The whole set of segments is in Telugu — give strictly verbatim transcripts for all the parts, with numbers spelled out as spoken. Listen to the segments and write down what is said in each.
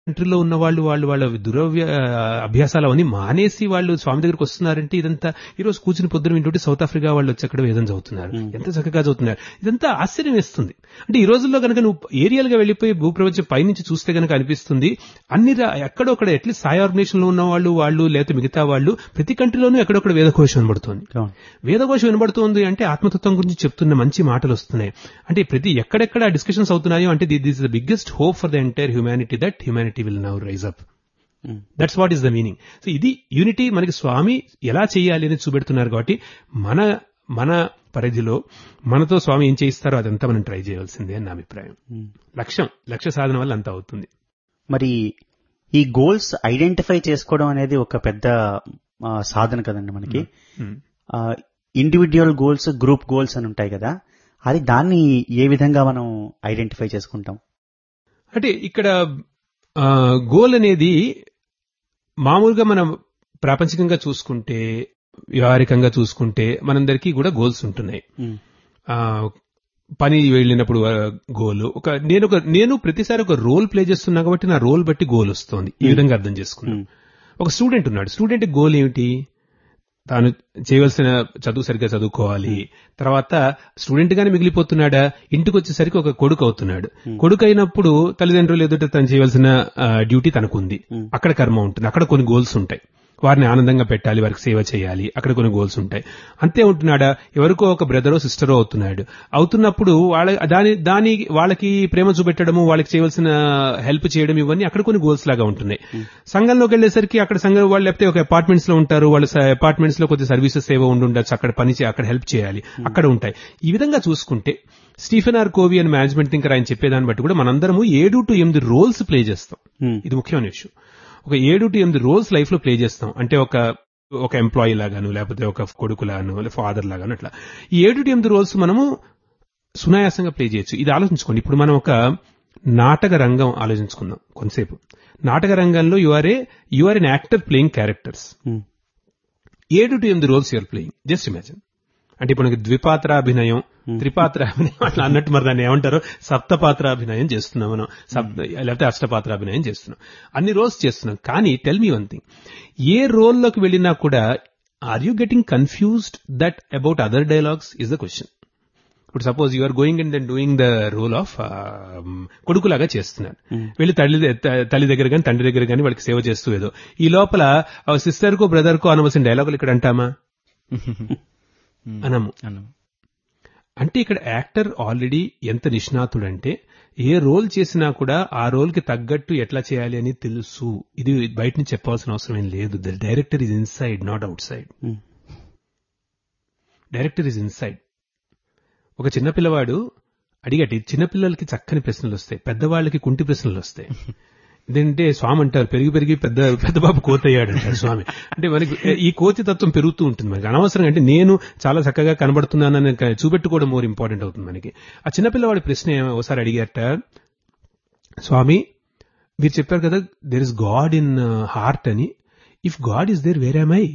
కంట్రీలో ఉన్న వాళ్ళు వాళ్ళు వాళ్ళ దురవ్య అభ్యాసాలు అవన్నీ మానేసి వాళ్ళు స్వామి దగ్గరికి వస్తున్నారంటే ఇదంతా ఈ రోజు కూర్చుని పొద్దున వింటుంటే సౌత్ ఆఫ్రికా వాళ్ళు వచ్చి అక్కడ వేదం చదువుతున్నారు, ఎంత చక్కగా చదువుతున్నారు. ఇదంతా ఆశ్చర్యం వేస్తుంది. అంటే ఈ రోజుల్లో కనుక నువ్వు ఏరియాలుగా వెళ్లిపోయి భూప్రపంచం పైనుంచి చూస్తే కనుక అనిపిస్తుంది అన్ని ఎక్కడో అక్కడ అట్లీస్ట్ సాయి ఆర్గనైజేషన్ లో ఉన్న వాళ్ళు వాళ్ళు లేకపోతే మిగతా వాళ్ళు ప్రతి కంట్రీలోనూ ఎక్కడొక్కడ వేదకోశం వినబడుతోంది. వేదకోశం వినబడుతోంది అంటే ఆత్మతత్వం గురించి చెప్తున్న మంచి మాటలు వస్తున్నాయి. అంటే ప్రతి ఎక్కడెక్కడ డిస్కషన్స్ అవుతున్నాయో అంటే this is the biggest hope for the entire humanity that humanity will now rise up. That's what is the meaning. So ఇది యూనిటీ మనకి స్వామి ఎలా చేయాలి అని చూపెడుతున్నారు. కాబట్టి మన మన పరిధిలో మనతో స్వామి ఏం చేయిస్తారో అదంతా మనం ట్రై చేయాల్సిందే అని నా అభిప్రాయం. లక్ష్యం లక్ష్య సాధన వల్ల అంతా అవుతుంది. మరి ఈ గోల్స్ ఐడెంటిఫై చేసుకోవడం అనేది ఒక పెద్ద సాధన కదండి మనకి. ఇండివిడ్యువల్ గోల్స్, గ్రూప్ గోల్స్ అని ఉంటాయి కదా, అది దాన్ని ఏ విధంగా మనం ఐడెంటిఫై చేసుకుంటాం? అంటే ఇక్కడ గోల్ అనేది మామూలుగా మనం ప్రాపంచికంగా చూసుకుంటే, వ్యవహారికంగా చూసుకుంటే మనందరికీ కూడా గోల్స్ ఉంటున్నాయి. పని వెళ్ళినప్పుడు గోల్ ఒక నేను ఒక నేను ప్రతిసారి ఒక రోల్ ప్లే చేస్తున్నా కాబట్టి నా రోల్ బట్టి గోల్ వస్తుంది. ఈ విధంగా అర్థం చేసుకున్నాను. ఒక స్టూడెంట్ ఉన్నాడు, స్టూడెంట్ గోల్ ఏమిటి? తాను చేయవలసిన చదువు సరిగ్గా చదువుకోవాలి. తర్వాత స్టూడెంట్ గానే మిగిలిపోతున్నాడా, ఇంటికి వచ్చేసరికి ఒక కొడుకు అవుతున్నాడు. కొడుకు అయినప్పుడు తల్లిదండ్రులు ఎదుట తను చేయవలసిన డ్యూటీ తనకుంది, అక్కడ కర్మ ఉంటుంది, అక్కడ కొన్ని గోల్స్ ఉంటాయి. వారిని ఆనందంగా పెట్టాలి, వారికి సేవ చేయాలి, అక్కడ కొన్ని గోల్స్ ఉంటాయి. అంతే ఉంటున్నాడా, ఎవరికో ఒక బ్రదరో సిస్టరో అవుతున్నాడు. అవుతున్నప్పుడు వాళ్ళ దాని దాని వాళ్ళకి ప్రేమ చూపెట్టడము, వాళ్ళకి చేయవలసిన హెల్ప్ చేయడం, ఇవన్నీ అక్కడ కొన్ని గోల్స్ లాగా ఉంటున్నాయి. సంఘంలోకి వెళ్లేసరికి అక్కడ సంఘం వాళ్ళు లేకపోతే ఒక అపార్ట్మెంట్స్ లో ఉంటారు, వాళ్ళ అపార్ట్మెంట్స్ లో కొద్ది సర్వీసెస్ ఏవో ఉండుండొచ్చు, అక్కడ పని అక్కడ హెల్ప్ చేయాలి, అక్కడ ఉంటాయి. ఈ విధంగా చూసుకుంటే స్టీఫెన్ ఆర్ కోవీ అని మేనేజ్మెంట్ థింకర్ ఆయన చెప్పేదాన్ని బట్టి కూడా మనందరము ఏడు టు ఎనిమిది రోల్స్ ప్లే చేస్తాం. ఇది ముఖ్యమైన విషయం. ఒక ఏడు టు ఎనిమిది రోల్స్ లైఫ్ లో ప్లే చేస్తాం. అంటే ఒక ఒక ఎంప్లాయీ లాగాను, లేకపోతే ఒక కొడుకులాగాను, లేదా ఫాదర్ లాగాను, అట్లా ఈ ఏడు టు ఎనిమిది రోల్స్ మనము సునాయాసంగా ప్లే చేయొచ్చు. ఇది ఆలోచించుకోండి. ఇప్పుడు మనం ఒక నాటక రంగం ఆలోచించుకుందాం కొంతసేపు. నాటక రంగంలో you are A you are an actor playing characters. ఏడు టు ఎనిమిది roles you're playing. Just imagine. అంటే ఇప్పుడు మనకి ద్విపాత్రాభినయం, త్రిపాత్రాభినయం అట్లా అన్నట్టు మరి దాన్ని ఏమంటారు, సప్తపాత్రాభినయం చేస్తున్నాం మనం, లేకపోతే అష్టపాత్రాభినయం చేస్తున్నాం, అన్ని రోల్స్ చేస్తున్నాం. కానీ టెల్ మీ వన్ థింగ్, ఏ రోల్లోకి వెళ్ళినా కూడా are you getting confused that about other dialogues is the question. ఇప్పుడు suppose you are going and then doing the role of కొడుకులాగా చేస్తున్నాడు. వెళ్ళి తల్లి తల్లి దగ్గర కానీ తండ్రి దగ్గర కానీ వాళ్ళకి సేవ చేస్తూ ఏదో ఈ లోపల సిస్టర్ కో బ్రదర్ కో అనవలసిన డైలాగులు ఇక్కడ అంటామా? అనము. అంటే ఇక్కడ యాక్టర్ ఆల్రెడీ ఎంత నిష్ణాతుడంటే ఏ రోల్ చేసినా కూడా ఆ రోల్ కి తగ్గట్టు ఎట్లా చేయాలి అని తెలుసు. ఇది బయట నుంచి చెప్పాల్సిన అవసరం ఏం లేదు. The director is inside, not out side. Director is inside. ఒక చిన్నపిల్లవాడు అడిగటి చిన్నపిల్లలకి చక్కని ప్రశ్నలు వస్తాయి, పెద్దవాళ్ళకి కుంటి ప్రశ్నలు వస్తాయి. ఏంటంటే స్వామి అంటారు పెరిగి పెరిగి పెద్ద పెద్ద బాబు కోతయ్యాడు అంటారు స్వామి. అంటే మనకి ఈ కోతి తత్వం పెరుగుతూ ఉంటుంది మనకి అనవసరంగా. అంటే నేను చాలా చక్కగా కనబడుతున్నానని చూపెట్టుకోవడం మోర్ ఇంపార్టెంట్ అవుతుంది మనకి. ఆ చిన్నపిల్లవాడి ప్రశ్న ఒకసారి అడిగారట, స్వామి మీరు చెప్పారు కదా there is God in heart అని, if God is there wear am I?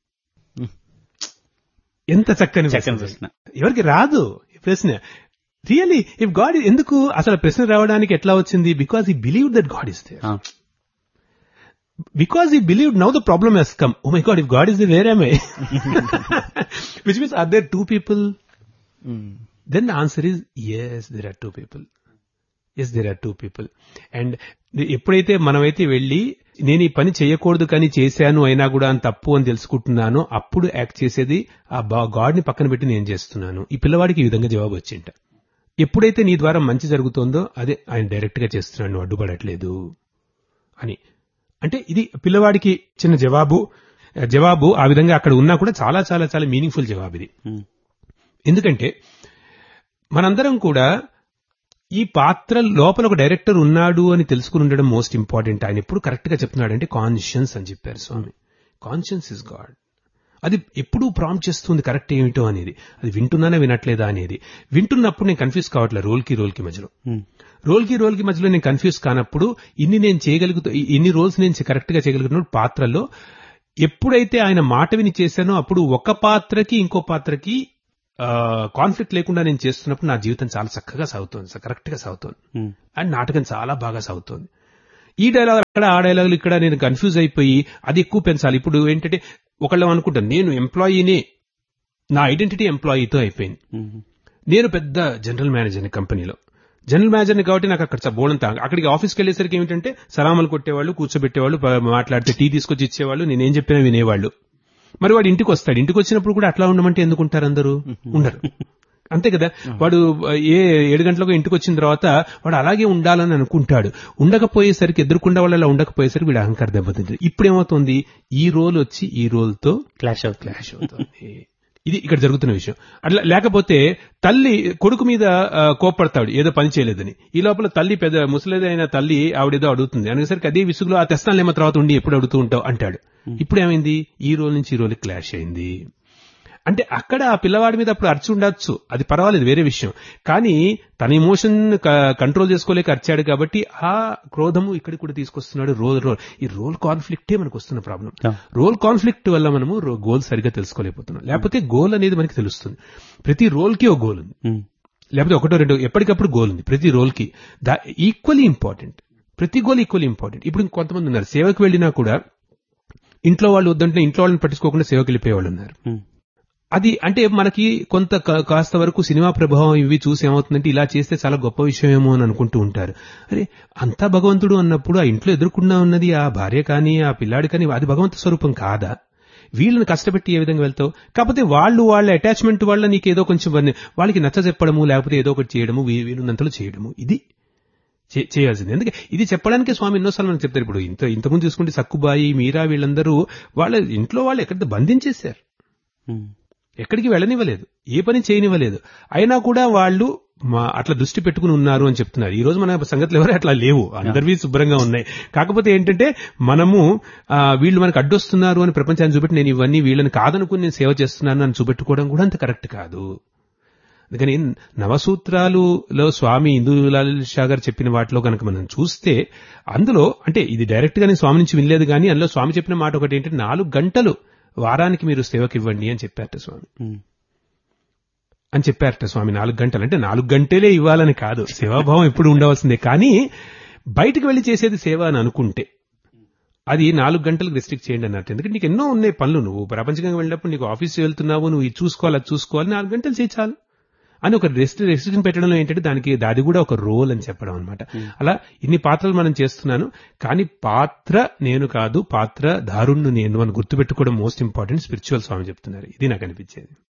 ఎంత చక్కని ప్రశ్న, ఎవరికి రాదు ఈ ప్రశ్న. రియలీ ఇఫ్ గాడ్ ఎందుకు అసలు ప్రశ్న రావడానికి ఎట్లా వచ్చింది? Because he believed that God is there. Because he believed, now the problem Hess come. Oh my God, if God is there wear am I? Which means are there two people? Then the answer is yes, there are two people. yes, there are two people. And ఎప్పుడైతే మనమైతే వెళ్ళి నేను ఈ పని చేయకూడదు కానీ చేశాను అయినా కూడా అని తప్పు అని తెలుసుకుంటున్నానో అప్పుడు యాక్ట్ చేసేది ఆ గాడ్ ని పక్కన పెట్టి నేను చేస్తున్నాను. ఈ పిల్లవాడికి ఈ విధంగా జవాబు వచ్చింట. ఎప్పుడైతే నీ ద్వారా మంచి జరుగుతోందో అదే ఆయన డైరెక్ట్ గా చేస్తున్నాడు, నువ్వు అడ్డుపడట్లేదు అని. అంటే ఇది పిల్లవాడికి చిన్న జవాబు. జవాబు ఆ విధంగా అక్కడ ఉన్నా కూడా చాలా చాలా చాలా మీనింగ్ఫుల్ జవాబు ఇది. ఎందుకంటే మనందరం కూడా ఈ పాత్ర లోపల ఒక డైరెక్టర్ ఉన్నాడు అని తెలుసుకుని ఉండడం మోస్ట్ ఇంపార్టెంట్. ఆయన ఎప్పుడు కరెక్ట్ గా చెప్తున్నాడంటే కాన్షియన్స్ అని చెప్పారు స్వామి. Conscience is God. అది ఎప్పుడూ ప్రాంప్ట్ చేస్తుంది కరెక్ట్ ఏమిటో అనేది. అది వింటున్నానా వినట్లేదా అనేది. వింటున్నప్పుడు నేను కన్ఫ్యూజ్ కావట్లేదు రోల్కి రోల్కి మధ్యలో. రోల్కి రోల్కి మధ్యలో నేను కన్ఫ్యూజ్ కానప్పుడు ఇన్ని నేను చేయగలుగుతా, ఇన్ని రోల్స్ నేను కరెక్ట్ గా చేయగలుగుతున్నాడు పాత్రలో. ఎప్పుడైతే ఆయన మాట విని చేశానో అప్పుడు ఒక పాత్రకి ఇంకో పాత్రకి కాన్ఫ్లిక్ట్ లేకుండా నేను చేస్తున్నప్పుడు నా జీవితం చాలా చక్కగా సాగుతోంది, కరెక్ట్ గా సాగుతోంది. అండ్ నాటకం చాలా బాగా సాగుతోంది. ఈ డైలాగ్ అక్కడ ఆ డైలాగులు ఇక్కడ నేను కన్ఫ్యూజ్ అయిపోయి అది ఎక్కువ పెంచాలి. ఇప్పుడు ఏంటంటే ఒకళ్ళు అనుకుంటాను నేను ఎంప్లాయీనే, నా ఐడెంటిటీ ఎంప్లాయీతో అయిపోయింది. నేను పెద్ద జనరల్ మేనేజర్ని కంపెనీలో, జనరల్ మేనేజర్ని కాబట్టి నాకు అక్కడ బోడంతా, అక్కడికి ఆఫీస్కి వెళ్ళేసరికి ఏమిటంటే సలాములు కొట్టేవాళ్ళు, కూర్చోబెట్టేవాళ్ళు, మాట్లాడితే టీ తీసుకొచ్చి ఇచ్చేవాళ్ళు, నేనేం చెప్పినా వినేవాళ్ళు. మరి వాడు ఇంటికి వస్తాడు, ఇంటికి వచ్చినప్పుడు కూడా అట్లా ఉండమంటే ఎందుకుంటారు అందరూ? ఉండరు, అంతే కదా. వాడు ఏ ఏడు గంటలకు ఇంటికి వచ్చిన తర్వాత వాడు అలాగే ఉండాలని అనుకుంటాడు. ఉండకపోయేసరికి, ఎదుర్కొండ వాళ్ళ ఉండకపోయేసరికి వీడు అహంకార దెబ్బతింటాడు. ఇప్పుడు ఏమవుతుంది, ఈ రోల్ వచ్చి ఈ రోల్తో క్లాష్ అవుతుంది క్లాష్ అవుతుంది. ఇది ఇక్కడ జరుగుతున్న విషయం. అట్లా లేకపోతే తల్లి కొడుకు మీద కోప్పడతాడు ఏదో పని చేయలేదని, ఈ లోపల తల్లి పెద్ద ముసలిదైన తల్లి ఆవిడేదో అడుగుతుంది అనేసరికి అదే విసుగులో ఆ తెస్తానులేమో తర్వాత ఉండి ఎప్పుడు అడుగుతూ ఉంటావు అంటాడు. ఇప్పుడు ఏమైంది, ఈ రోల్ నుంచి ఈ రోల్ క్లాష్ అయింది. అంటే అక్కడ ఆ పిల్లవాడి మీద అప్పుడు అరిచి ఉండొచ్చు, అది పర్వాలేదు, వేరే విషయం. కానీ తన ఎమోషన్ కంట్రోల్ చేసుకోలేక అరిచాడు కాబట్టి ఆ క్రోధము ఇక్కడికి కూడా తీసుకొస్తున్నాడు. రోల్ రోల్ ఈ రోల్ కాన్ఫ్లిక్టే మనకు వస్తున్న ప్రాబ్లం. రోల్ కాన్ఫ్లిక్ట్ వల్ల మనము గోల్ సరిగ్గా తెలుసుకోలేకపోతున్నాం. లేకపోతే గోల్ అనేది మనకి తెలుస్తుంది, ప్రతి రోల్ కి ఒక గోల్ ఉంది, లేకపోతే ఒకటో రెండో ఎప్పటికప్పుడు గోల్ ఉంది ప్రతి రోల్ కి. ఈక్వల్లీ ఇంపార్టెంట్, ప్రతి గోల్ ఈక్వల్లీ ఇంపార్టెంట్. ఇప్పుడు కొంతమంది ఉన్నారు సేవకు వెళ్ళినా కూడా ఇంట్లో వాళ్ళు వద్దంటే ఇంట్లో వాళ్ళని పట్టించుకోకుండా సేవకు వెళ్ళిపోయే వాళ్ళు ఉన్నారు. అది అంటే మనకి కొంత కాస్త వరకు సినిమా ప్రభావం ఇవి చూసి ఏమవుతుందంటే ఇలా చేస్తే చాలా గొప్ప విషయమేమో అని అనుకుంటూ ఉంటారు. అరే అంతా భగవంతుడు అన్నప్పుడు ఆ ఇంట్లో ఎదుర్కొన్నా ఉన్నది ఆ భార్య కానీ ఆ పిల్లాడి కానీ అది భగవంతు స్వరూపం కాదా? వీళ్ళని కష్టపెట్టి ఏ విధంగా వెళ్తావు? కాకపోతే వాళ్ళు వాళ్ళ అటాచ్మెంట్ వల్ల నీకు ఏదో కొంచెం వాళ్ళకి నచ్చ చెప్పడము, లేకపోతే ఏదో ఒకటి చేయడము, వీలున్నంతలో చేయడము, ఇది చేయాల్సింది. ఎందుకంటే ఇది చెప్పడానికి స్వామి ఎన్నోసార్లు మనకు చెప్తారు. ఇప్పుడు ఇంత ఇంతకుముందు చూసుకుంటే సక్కుబాయి, మీరా, వీళ్ళందరూ వాళ్ళ ఇంట్లో వాళ్ళు ఎక్కడ బంధించేశారు, ఎక్కడికి వెళ్ళనివ్వలేదు, ఏ పని చేయనివ్వలేదు. అయినా కూడా వాళ్ళు మా అట్లా దృష్టి పెట్టుకుని ఉన్నారు అని చెప్తున్నారు. ఈ రోజు మన సంగతులు ఎవరు అట్లా లేవు, అందరివి శుభ్రంగా ఉన్నాయి. కాకపోతే ఏంటంటే మనము వీళ్ళు మనకు అడ్డొస్తున్నారు అని ప్రపంచాన్ని చూపెట్టి నేను ఇవన్నీ వీళ్ళని కాదనుకుని నేను సేవ చేస్తున్నాను అని చూపెట్టుకోవడం కూడా అంత కరెక్ట్ కాదు. అందుకని నవసూత్రాలులో స్వామి ఇందూలాల్ షా గారు చెప్పిన వాటిలో కనుక మనం చూస్తే అందులో అంటే ఇది డైరెక్ట్ గా నేను స్వామి నుంచి వినలేదు, కానీ అందులో స్వామి చెప్పిన మాట ఒకటి ఏంటంటే నాలుగు గంటలు వారానికి మీరు సేవకి ఇవ్వండి అని చెప్పారట స్వామి. అని చెప్పారట స్వామి నాలుగు గంటలు అంటే నాలుగు గంటలే ఇవ్వాలని కాదు, సేవాభావం ఎప్పుడు ఉండవలసిందే. కానీ బయటకు వెళ్లి చేసేది సేవ అని అనుకుంటే అది నాలుగు గంటలకు రెస్ట్రిక్ట్ చేయండి అన్నట్టు. ఎందుకంటే నీకు ఎన్నో ఉన్నాయి పనులు, నువ్వు ప్రపంచంగా వెళ్ళినప్పుడు నీకు ఆఫీస్కి వెళ్తున్నావు, నువ్వు ఇది చూసుకోవాలి అది చూసుకోవాలి, నాలుగు గంటలు చేయి చాలు అని ఒక రెస్ట్ రెస్ట్రిక్షన్ పెట్టడంలో ఏంటంటే దానికి అది కూడా ఒక రోల్ అని చెప్పడం అనమాట. అలా ఇన్ని పాత్రలు మనం చేస్తున్నాను, కానీ పాత్ర నేను కాదు, పాత్ర దారుణ్ణు నేను అని గుర్తుపెట్టుకోవడం మోస్ట్ ఇంపార్టెంట్ స్పిరిచువల్ స్వామి చెప్తున్నారు. ఇది నాకు అనిపించేది.